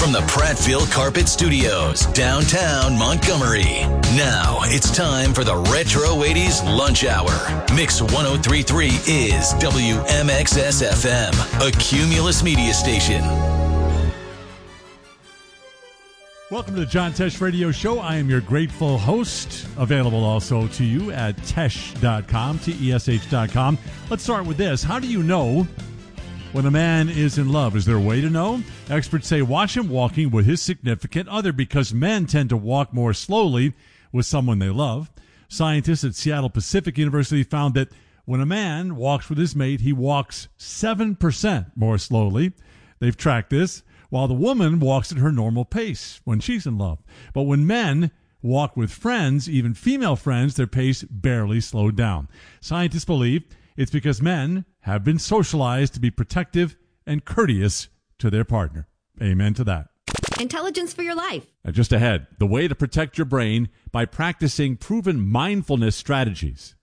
from the Prattville Carpet Studios, downtown Montgomery. Now it's time for the Retro 80s Lunch Hour. Mix 1033 is WMXS FM, a Cumulus media station. Welcome to the John Tesh Radio Show. I am your grateful host, available also to you at tesh.com, Tesh.com. Let's start with this. How do you know when a man is in love? Is there a way to know? Experts say watch him walking with his significant other because men tend to walk more slowly with someone they love. Scientists at Seattle Pacific University found that when a man walks with his mate, he walks 7% more slowly. They've tracked this, while the woman walks at her normal pace when she's in love. But when men walk with friends, even female friends, their pace barely slowed down. Scientists believe it's because men have been socialized to be protective and courteous to their partner. Amen to that. Intelligence for your life. Just ahead, the way to protect your brain by practicing proven mindfulness strategies.